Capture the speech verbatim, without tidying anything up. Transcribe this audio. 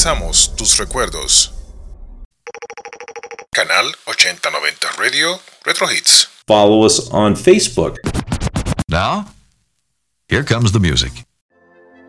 Abrazamos tus recuerdos. Canal ochenta noventa Radio Retro Hits. Follow us on Facebook. Now, here comes the music.